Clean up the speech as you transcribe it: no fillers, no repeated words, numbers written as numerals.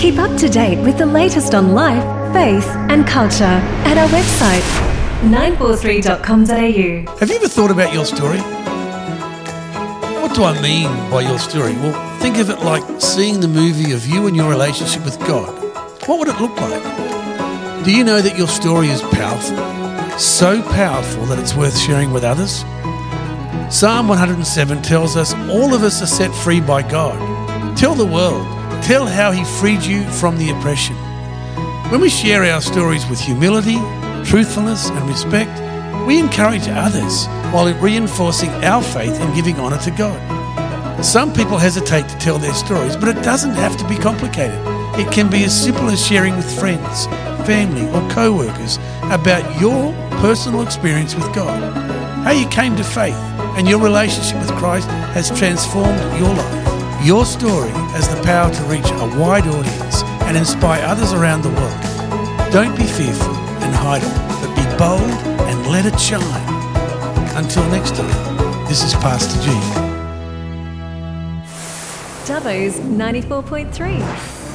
Keep up to date with the latest on life, faith and culture at our website 943.com.au. Have you ever thought about your story? What do I mean by your story? Well, think of it like seeing the movie of you and your relationship with God. What would it look like? Do you know that your story is powerful? So powerful that it's worth sharing with others? Psalm 107 tells us all of us are set free by God. Tell the world. Tell how He freed you from the oppression. When we share our stories with humility, truthfulness and respect, we encourage others while reinforcing our faith and giving honour to God. Some people hesitate to tell their stories, but it doesn't have to be complicated. It can be as simple as sharing with friends, family or co-workers about your personal experience with God, how you came to faith and your relationship with Christ has transformed your life. Your story has the power to reach a wide audience and inspire others around the world. Don't be fearful and hide it, but be bold and let it shine. Until next time, this is Pastor G. Dubbo's 94.3.